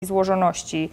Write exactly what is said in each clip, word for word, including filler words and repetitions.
złożoności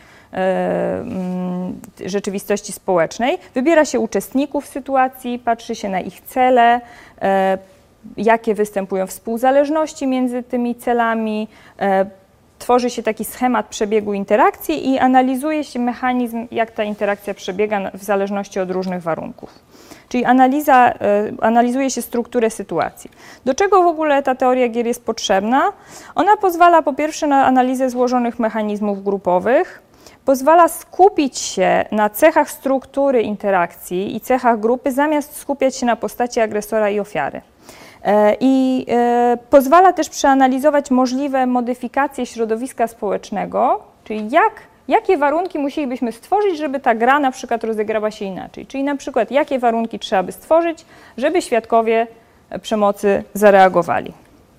y, rzeczywistości społecznej. Wybiera się uczestników sytuacji, patrzy się na ich cele, y, jakie występują współzależności między tymi celami, y, tworzy się taki schemat przebiegu interakcji i analizuje się mechanizm, jak ta interakcja przebiega w zależności od różnych warunków. Czyli analiza, analizuje się strukturę sytuacji. Do czego w ogóle ta teoria gier jest potrzebna? Ona pozwala po pierwsze na analizę złożonych mechanizmów grupowych, pozwala skupić się na cechach struktury interakcji i cechach grupy, zamiast skupiać się na postaci agresora i ofiary. I pozwala też przeanalizować możliwe modyfikacje środowiska społecznego, czyli jak Jakie warunki musielibyśmy stworzyć, żeby ta gra na przykład rozegrała się inaczej? Czyli na przykład jakie warunki trzeba by stworzyć, żeby świadkowie przemocy zareagowali.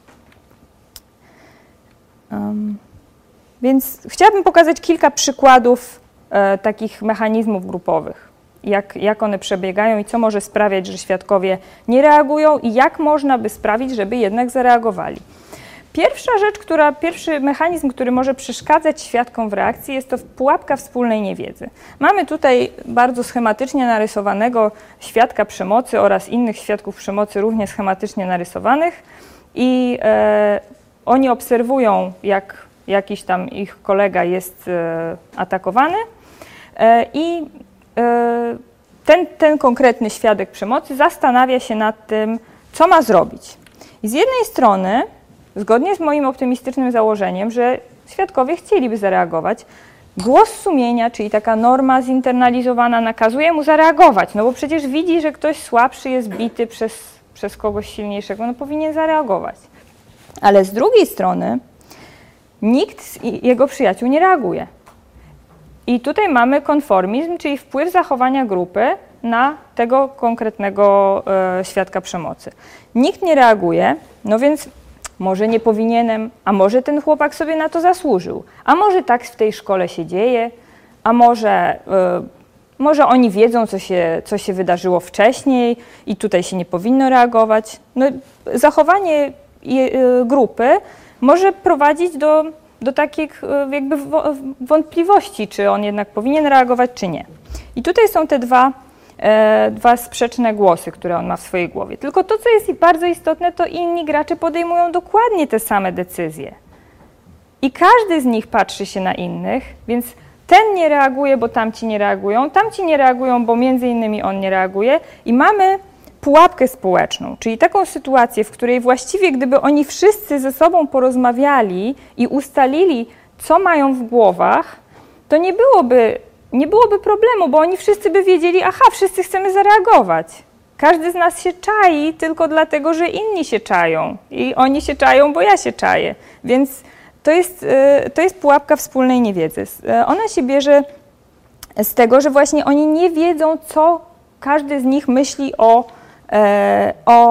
Um, więc chciałabym pokazać kilka przykładów e, takich mechanizmów grupowych. Jak, jak one przebiegają i co może sprawiać, że świadkowie nie reagują i jak można by sprawić, żeby jednak zareagowali. Pierwsza rzecz, która, pierwszy mechanizm, który może przeszkadzać świadkom w reakcji, jest to pułapka wspólnej niewiedzy. Mamy tutaj bardzo schematycznie narysowanego świadka przemocy oraz innych świadków przemocy równie schematycznie narysowanych i e, oni obserwują, jak jakiś tam ich kolega jest e, atakowany e, i e, ten, ten konkretny świadek przemocy zastanawia się nad tym, co ma zrobić. I z jednej strony zgodnie z moim optymistycznym założeniem, że świadkowie chcieliby zareagować, głos sumienia, czyli taka norma zinternalizowana, nakazuje mu zareagować, no bo przecież widzi, że ktoś słabszy jest bity przez, przez kogoś silniejszego, no powinien zareagować. Ale z drugiej strony nikt z jego przyjaciół nie reaguje. I tutaj mamy konformizm, czyli wpływ zachowania grupy na tego konkretnego e, świadka przemocy. Nikt nie reaguje, no więc może nie powinienem, a może ten chłopak sobie na to zasłużył, a może tak w tej szkole się dzieje, a może, y, może oni wiedzą, co się, co się wydarzyło wcześniej i tutaj się nie powinno reagować. No, zachowanie y, grupy może prowadzić do, do takich y, jakby wątpliwości, czy on jednak powinien reagować, czy nie. I tutaj są te dwa dwa sprzeczne głosy, które on ma w swojej głowie. Tylko to, co jest bardzo istotne, to inni gracze podejmują dokładnie te same decyzje. I każdy z nich patrzy się na innych, więc ten nie reaguje, bo tamci nie reagują, tamci nie reagują, bo między innymi on nie reaguje i mamy pułapkę społeczną, czyli taką sytuację, w której właściwie gdyby oni wszyscy ze sobą porozmawiali i ustalili, co mają w głowach, to nie byłoby Nie byłoby problemu, bo oni wszyscy by wiedzieli, aha, wszyscy chcemy zareagować. Każdy z nas się czai tylko dlatego, że inni się czają. I oni się czają, bo ja się czaję. Więc to jest, to jest pułapka wspólnej niewiedzy. Ona się bierze z tego, że właśnie oni nie wiedzą, co każdy z nich myśli o, o,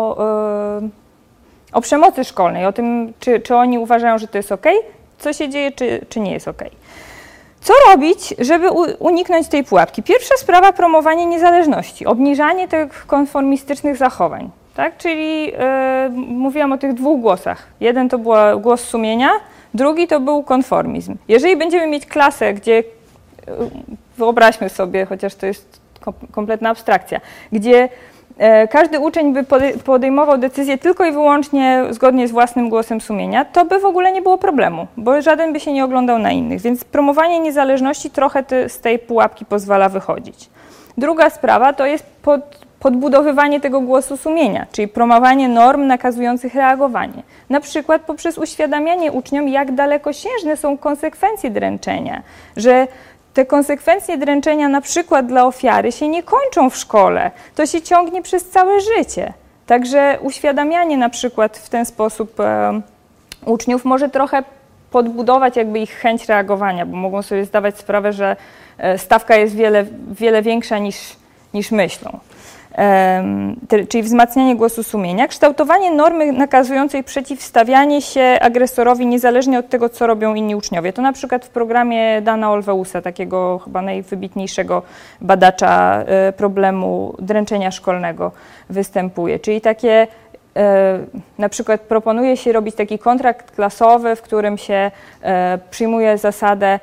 o przemocy szkolnej, o tym, czy, czy oni uważają, że to jest ok, co się dzieje, czy, czy nie jest ok. Co robić, żeby uniknąć tej pułapki? Pierwsza sprawa, promowanie niezależności, obniżanie tych konformistycznych zachowań. Tak? Czyli yy, mówiłam o tych dwóch głosach. Jeden to był głos sumienia, drugi to był konformizm. Jeżeli będziemy mieć klasę, gdzie, yy, wyobraźmy sobie, chociaż to jest kom kompletna abstrakcja, gdzie każdy uczeń by podejmował decyzję tylko i wyłącznie zgodnie z własnym głosem sumienia, to by w ogóle nie było problemu, bo żaden by się nie oglądał na innych. Więc promowanie niezależności trochę ty, z tej pułapki pozwala wychodzić. Druga sprawa to jest pod, podbudowywanie tego głosu sumienia, czyli promowanie norm nakazujących reagowanie. Na przykład poprzez uświadamianie uczniom, jak dalekosiężne są konsekwencje dręczenia, że te konsekwencje dręczenia na przykład dla ofiary się nie kończą w szkole, to się ciągnie przez całe życie. Także uświadamianie na przykład w ten sposób e, uczniów może trochę podbudować jakby ich chęć reagowania, bo mogą sobie zdawać sprawę, że e, stawka jest wiele, wiele większa niż, niż myślą. E, te, czyli wzmacnianie głosu sumienia, kształtowanie normy nakazującej przeciwstawianie się agresorowi niezależnie od tego, co robią inni uczniowie. To na przykład w programie Dana Olweusa, takiego chyba najwybitniejszego badacza e, problemu dręczenia szkolnego, występuje. Czyli takie na przykład proponuje się robić taki kontrakt klasowy, w którym się przyjmuje zasadę